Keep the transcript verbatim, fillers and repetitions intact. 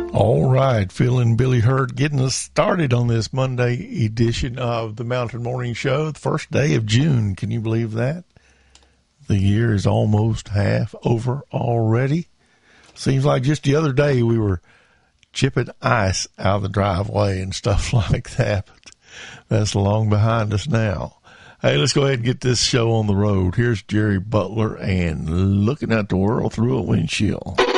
All right, Phil and Billy Hurt getting us started on this Monday edition of the Mountain Morning Show, the first day of June. Can you believe that? The year is almost half over already. Seems like just the other day we were chipping ice out of the driveway and stuff like that. But that's long behind us now. Hey, let's go ahead and get this show on the road. Here's Jerry Butler and Looking at the World Through a Windshield.